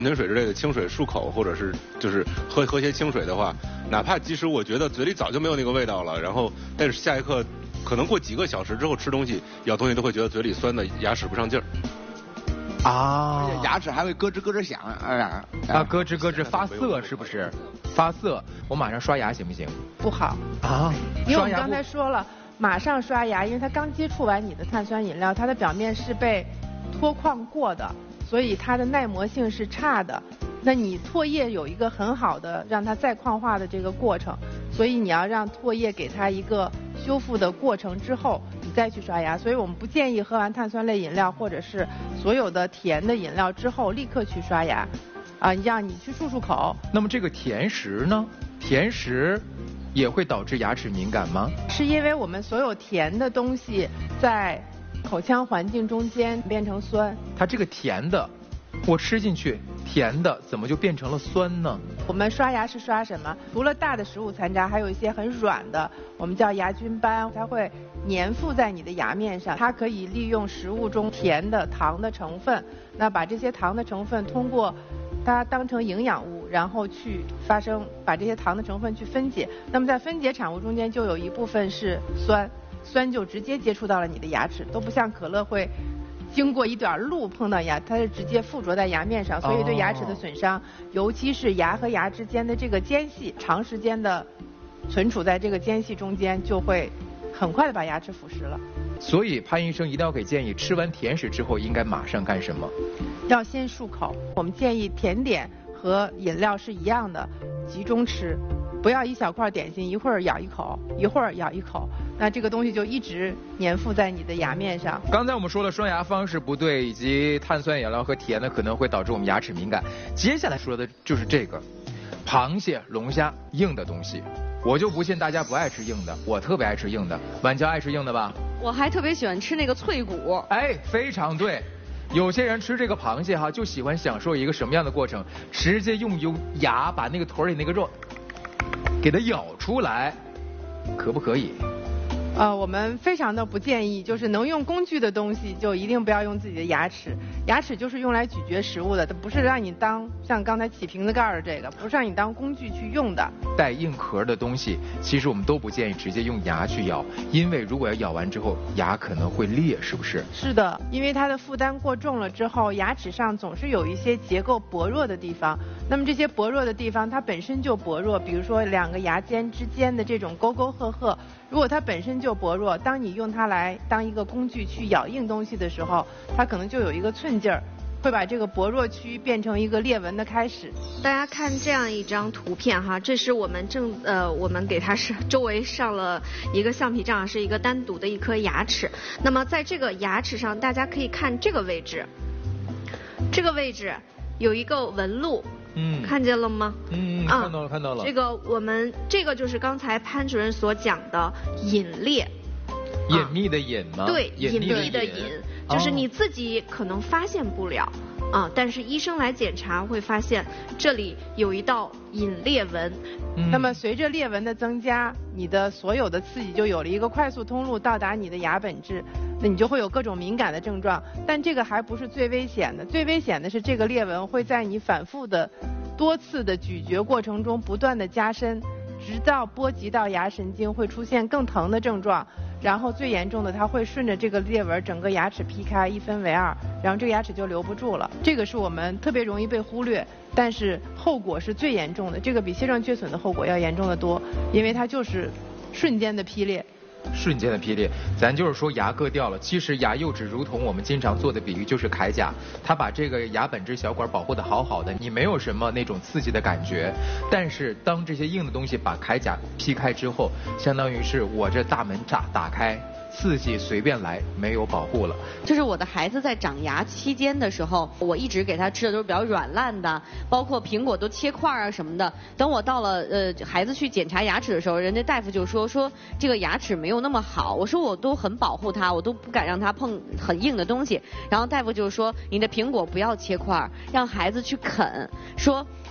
纯水之类的清水漱口，或者是就是喝些清水的话，哪怕即使我觉得嘴里早就没有那个味道了，然后但是下一刻可能过几个小时之后吃东西咬东西都会觉得嘴里酸的，牙齿不上劲儿。 啊， 牙齿还会咯吱咯吱响， 咯吱咯吱发涩是不是？发涩，我马上刷牙行不行？ 不好啊， 因为我们刚才说了，马上刷牙，因为它刚接触完你的碳酸饮料，它的表面是被脱矿过的，所以它的耐磨性是差的。那你唾液有一个很好的让它再矿化的这个过程，所以你要让唾液给它一个修复的过程之后，你再去刷牙。所以我们不建议喝完碳酸类饮料或者是所有的甜的饮料之后立刻去刷牙，让你去漱漱口。 那么这个甜食呢？甜食也会导致牙齿敏感吗？ 是因为我们所有甜的东西在口腔环境中间变成酸。 它这个甜的，我吃进去甜的，怎么就变成了酸呢？ 我们刷牙是刷什么？除了大的食物残渣，还有一些很软的，我们叫牙菌斑，它会粘附在你的牙面上。它可以利用食物中甜的糖的成分，那把这些糖的成分通过它当成营养物，然后去把这些糖的成分去分解。那么在分解产物中间就有一部分是酸，酸就直接接触到了你的牙齿，都不像可乐会经过一段路碰到牙，它是直接附着在牙面上，所以对牙齿的损伤，尤其是牙和牙之间的这个间隙，长时间的存储在这个间隙中间，就会很快的把牙齿腐蚀了。 所以潘医生一定要给建议，吃完甜食之后应该马上干什么？ 要先漱口。我们建议甜点和饮料是一样的，集中吃，不要一小块点心一会儿咬一口，一会儿咬一口，那这个东西就一直粘附在你的牙面上。 刚才我们说了刷牙方式不对，以及碳酸饮料和甜的可能会导致我们牙齿敏感。接下来说的就是这个，螃蟹、龙虾硬的东西，我就不信大家不爱吃硬的，我特别爱吃硬的。晚娇爱吃硬的吧？ 我还特别喜欢吃那个脆骨。 哎，非常对。有些人吃这个螃蟹就喜欢享受一个什么样的过程？直接用牙把那个腿里那个肉给它咬出来，可不可以？ 我们非常的不建议，就是能用工具的东西就一定不要用自己的牙齿。牙齿就是用来咀嚼食物的，它不是让你当像刚才起瓶子盖儿的这个，不是让你当工具去用的。 带硬壳的东西，其实我们都不建议直接用牙去咬，因为如果要咬完之后，牙可能会裂，是不是？ 是的，因为它的负担过重了之后，牙齿上总是有一些结构薄弱的地方。那么这些薄弱的地方，它本身就薄弱，比如说两个牙尖之间的这种沟沟壑壑，如果它本身就薄弱，当你用它来当一个工具去咬硬东西的时候，它可能就有一个寸劲儿，会把这个薄弱区变成一个裂纹的开始。 大家看这样一张图片哈，这是我们我们给它周围上了一个橡皮障，是一个单独的一颗牙齿。那么在这个牙齿上，大家可以看这个位置，这个位置有一个纹路。看见了吗？ 看到了，看到了。 这个就是刚才潘主任所讲的隐裂。 隐秘的隐吗？ 对，隐秘的隐，就是你自己可能发现不了但是医生来检查会发现这里有一道隐裂纹。 那么随着裂纹的增加，你的所有的刺激就有了一个快速通路到达你的牙本质，那你就会有各种敏感的症状。但这个还不是最危险的，最危险的是这个裂纹会在你反复的多次的咀嚼过程中不断的加深，直到波及到牙神经，会出现更疼的症状。然后最严重的，它会顺着这个裂纹整个牙齿劈开，一分为二，然后这个牙齿就留不住了。这个是我们特别容易被忽略，但是后果是最严重的，这个比蟹状缺损的后果要严重的多，因为它就是瞬间的劈裂。 瞬间的劈裂，咱就是说牙割掉了。其实牙釉质如同我们经常做的比喻，就是铠甲，它把这个牙本质小管保护得好好的，你没有什么那种刺激的感觉。但是当这些硬的东西把铠甲劈开之后，相当于是我这大门打开，刺激随便来，没有保护了。 就是我的孩子在长牙期间的时候，我一直给他吃的都是比较软烂的，包括苹果都切块啊什么的。等我到了孩子去检查牙齿的时候，人家大夫就说这个牙齿没有那么好。我说我都很保护他，我都不敢让他碰很硬的东西。然后大夫就说你的苹果不要切块，让孩子去啃，说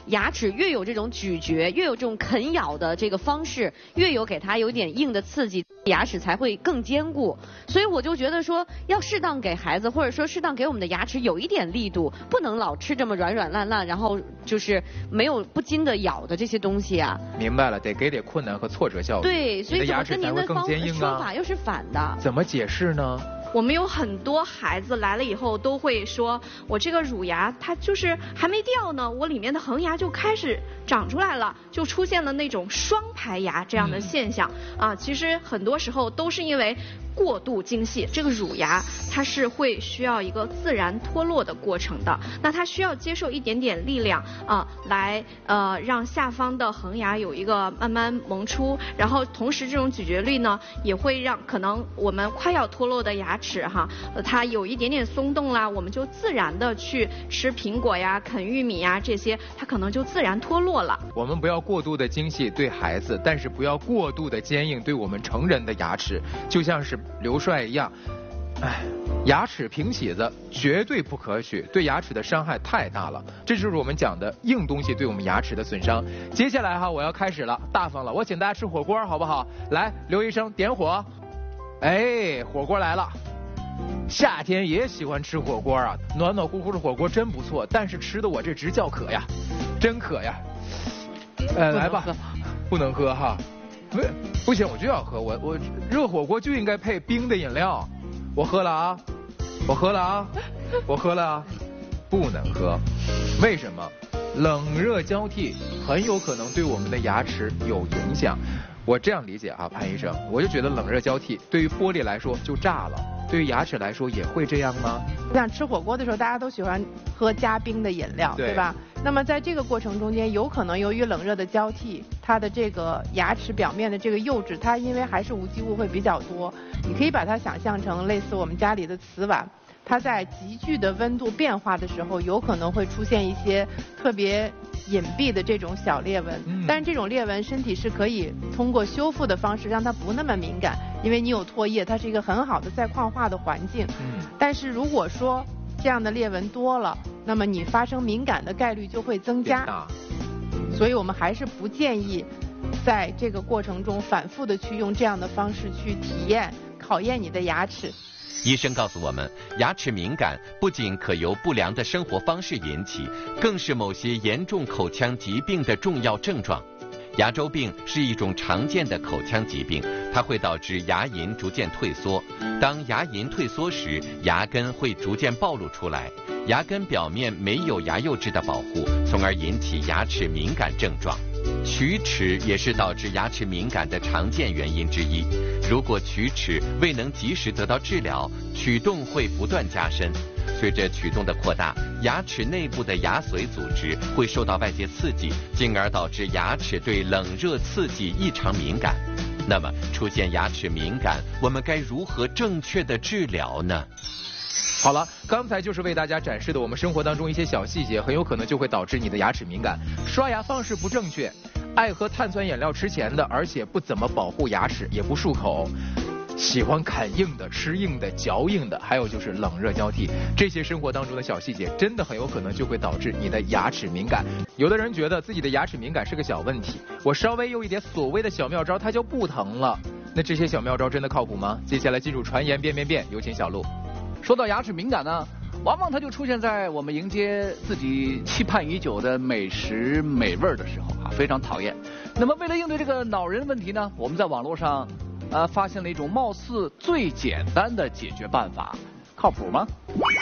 牙齿越有这种咀嚼，越有这种啃咬的这个方式，越有给它有点硬的刺激，牙齿才会更坚固。所以我就觉得说，要适当给孩子，或者说适当给我们的牙齿有一点力度，不能老吃这么软软烂烂，然后就是没有不经的咬的这些东西啊。 明白了，得给点困难和挫折教育。 对，所以怎么跟您的说法又是反的？ 怎么解释呢？ 我们有很多孩子来了以后都会说，我这个乳牙它就是还没掉呢，我里面的恒牙就开始长出来了，就出现了那种双排牙这样的现象啊。其实很多时候都是因为过度精细，这个乳牙它是会需要一个自然脱落的过程的，那它需要接受一点点力量啊，来让下方的恒牙有一个慢慢萌出，然后同时这种咀嚼力呢也会让可能我们快要脱落的牙齿哈，它有一点点松动啦，我们就自然的去吃苹果呀、啃玉米呀这些，它可能就自然脱落了。 我们不要过度的精细对孩子，但是不要过度的坚硬对我们成人的牙齿，就像是刘帅一样，牙齿平起子绝对不可取，对牙齿的伤害太大了。这就是我们讲的硬东西对我们牙齿的损伤。接下来哈，我要开始了，大方了，我请大家吃火锅好不好？来，刘医生点火。哎，火锅来了。夏天也喜欢吃火锅啊，暖暖乎乎的火锅真不错，但是吃的我这直叫渴呀，真渴呀。来吧，不能喝哈。不行，我就要喝。我热火锅就应该配冰的饮料。我喝了啊，我喝了啊，我喝了啊，不能喝。为什么？冷热交替很有可能对我们的牙齿有影响。我这样理解啊，潘医生，我就觉得冷热交替对于玻璃来说就炸了，对于牙齿来说也会这样吗？ 像吃火锅的时候，大家都喜欢喝加冰的饮料，对吧？那么在这个过程中间，有可能由于冷热的交替，它的这个牙齿表面的这个釉质，它因为还是无机物会比较多，你可以把它想象成类似我们家里的瓷碗，它在急剧的温度变化的时候，有可能会出现一些特别隐蔽的这种小裂纹。但是这种裂纹，身体是可以通过修复的方式让它不那么敏感，因为你有唾液，它是一个很好的再矿化的环境。但是如果说这样的裂纹多了，那么你发生敏感的概率就会增加。所以我们还是不建议在这个过程中反复的去用这样的方式去体验考验你的牙齿。 医生告诉我们，牙齿敏感不仅可由不良的生活方式引起，更是某些严重口腔疾病的重要症状。牙周病是一种常见的口腔疾病，它会导致牙龈逐渐退缩。当牙龈退缩时，牙根会逐渐暴露出来，牙根表面没有牙釉质的保护，从而引起牙齿敏感症状。龋齿也是导致牙齿敏感的常见原因之一。如果龋齿未能及时得到治疗，龋洞会不断加深。随着龋洞的扩大，牙齿内部的牙髓组织会受到外界刺激，进而导致牙齿对冷热刺激异常敏感。那么，出现牙齿敏感，我们该如何正确的治疗呢？ 好了，刚才就是为大家展示的我们生活当中一些小细节，很有可能就会导致你的牙齿敏感。刷牙方式不正确，爱喝碳酸饮料吃咸的，而且不怎么保护牙齿，也不漱口，喜欢啃硬的、吃硬的、嚼硬的，还有就是冷热交替，这些生活当中的小细节，真的很有可能就会导致你的牙齿敏感。有的人觉得自己的牙齿敏感是个小问题，我稍微用一点所谓的小妙招，它就不疼了。那这些小妙招真的靠谱吗？接下来进入传言变变变，有请小鹿。 说到牙齿敏感呢，往往它就出现在我们迎接自己期盼已久的美食美味的时候啊，非常讨厌。那么为了应对这个恼人问题呢，我们在网络上发现了一种貌似最简单的解决办法，靠谱吗？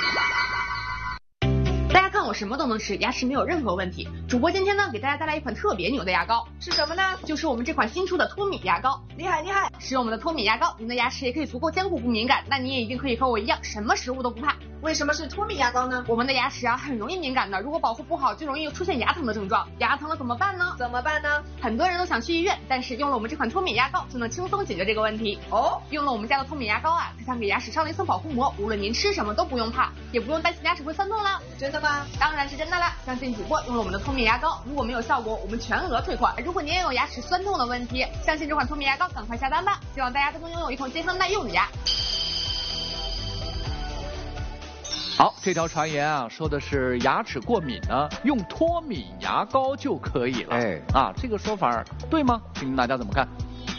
大家看我什么都能吃，牙齿没有任何问题。主播今天呢给大家带来一款特别牛的牙膏，是什么呢？就是我们这款新出的脱敏牙膏。厉害厉害！使用我们的脱敏牙膏，您的牙齿也可以足够坚固不敏感，那你也一定可以和我一样，什么食物都不怕。为什么是脱敏牙膏呢？我们的牙齿啊很容易敏感的，如果保护不好，就容易出现牙疼的症状。牙疼了怎么办呢？怎么办呢？很多人都想去医院，但是用了我们这款脱敏牙膏就能轻松解决这个问题。哦，用了我们家的脱敏牙膏啊，它像给牙齿上了一层保护膜，无论您吃什么都不用怕，也不用担心牙齿会酸痛了。真的吗？当然是真的啦！相信主播用了我们的脱敏牙膏，如果没有效果，我们全额退款。如果您也有牙齿酸痛的问题，相信这款脱敏牙膏，赶快下单吧！希望大家都能拥有一口健康耐用的牙。 好，这条传言啊，说的是牙齿过敏呢，用脱敏牙膏就可以了。 哎， 啊，这个说法对吗？请大家怎么看？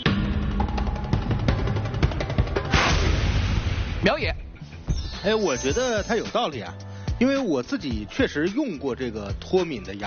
苗野， 哎，我觉得它有道理啊，因为我自己确实用过这个脱敏的牙